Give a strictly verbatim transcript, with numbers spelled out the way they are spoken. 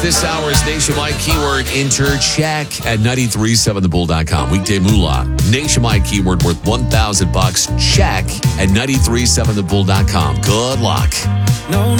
This hour's nationwide keyword enter check at nine three seven the bull dot com. Weekday moolah. Nationwide keyword worth one thousand bucks. Check at nine three seven the bull dot com. Good luck. No